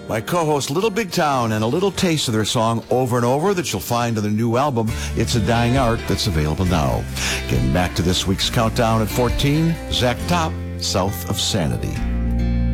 My co-host Little Big Town, and a little taste of their song Over and Over that you'll find on their new album, It's a Dying Art, that's available now. Getting back to this week's countdown at 14, Zach Top, South of Sanity.